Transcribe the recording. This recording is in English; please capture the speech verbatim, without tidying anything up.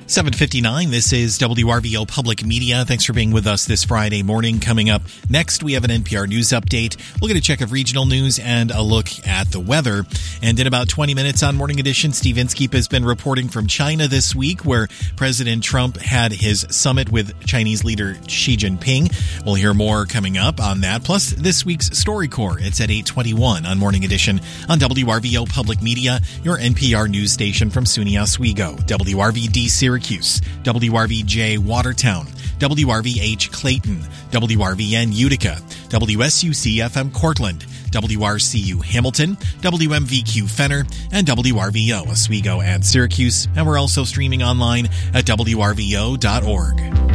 seven fifty-nine, this is W R V O Public Media. Thanks for being with us this Friday morning. Coming up next, we have an N P R News update. We'll get a check of regional news and a look at the weather. And in about twenty minutes on Morning Edition, Steve Inskeep has been reporting from China this week, where President Trump had his summit with Chinese leader Xi Jinping. We'll hear more coming up on that, plus this week's StoryCorps. It's at eight twenty-one on Morning Edition on W R V O Public Media, your N P R news station from SUNY Oswego, W R V D Syracuse, W R V J Watertown, W R V H Clayton, W R V N Utica, W S U C F M Cortland, W R C U Hamilton, W M V Q Fenner, and W R V O Oswego and Syracuse. And we're also streaming online at W R V O dot org.